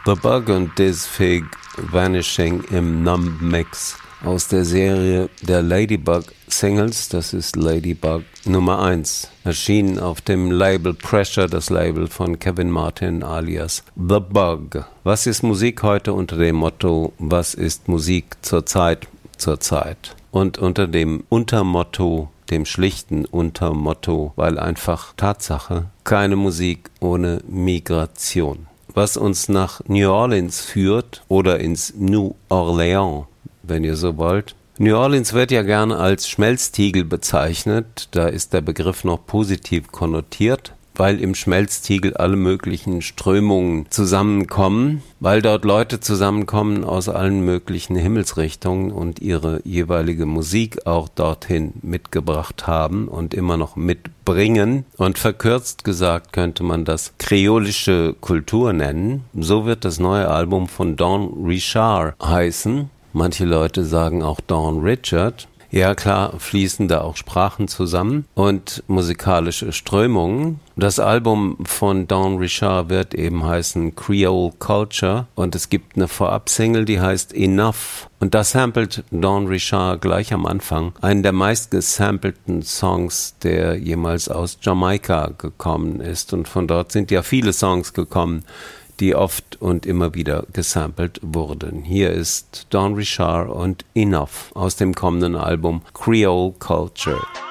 The Bug und This Fig Vanishing im Numb Mix aus der Serie der Ladybug Singles, das ist Ladybug Nummer 1, erschienen auf dem Label Pressure, das Label von Kevin Martin alias The Bug. Was ist Musik heute unter dem Motto, was ist Musik zurzeit? Und unter dem Untermotto, dem schlichten Untermotto, weil einfach Tatsache, keine Musik ohne Migration. Was uns nach New Orleans führt oder ins New Orleans, wenn ihr so wollt. New Orleans wird ja gerne als Schmelztiegel bezeichnet, da ist der Begriff noch positiv konnotiert, weil im Schmelztiegel alle möglichen Strömungen zusammenkommen, weil dort Leute zusammenkommen aus allen möglichen Himmelsrichtungen und ihre jeweilige Musik auch dorthin mitgebracht haben und immer noch mitbringen. Und verkürzt gesagt könnte man das kreolische Kultur nennen. So wird das neue Album von Dawn Richard heißen. Manche Leute sagen auch Dawn Richard. Ja klar, fließen da auch Sprachen zusammen und musikalische Strömungen. Das Album von Dawn Richard wird eben heißen Creole Culture und es gibt eine Vorab-Single, die heißt Enough. Und da samplet Dawn Richard gleich am Anfang einen der meistgesampelten Songs, der jemals aus Jamaika gekommen ist. Und von dort sind ja viele Songs gekommen, die oft und immer wieder gesampelt wurden. Hier ist Dawn Richard und Enough aus dem kommenden Album Creole Culture.